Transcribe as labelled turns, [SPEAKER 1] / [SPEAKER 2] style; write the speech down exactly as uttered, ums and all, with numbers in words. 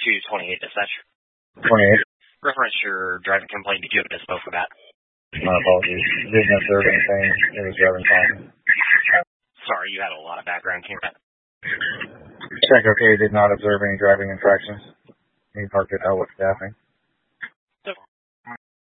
[SPEAKER 1] two twenty-eight dispatch.
[SPEAKER 2] twenty-eight.
[SPEAKER 1] Reference your driving complaint. Did you have a dispo for that?
[SPEAKER 2] My apologies. Didn't observe anything. It was driving fine.
[SPEAKER 1] Sorry, you had a lot of background. Can you repeat?
[SPEAKER 2] Check okay. Did not observe any driving infractions. He parked it out with staffing.